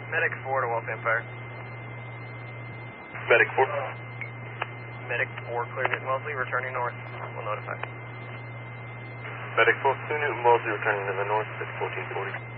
Medic 4 to Waltham Fire. Medic 4. Medic 4 clear Newton Wellesley, returning north. We'll notify. Medic 4 to Newton Wellesley, returning to the north at 1440.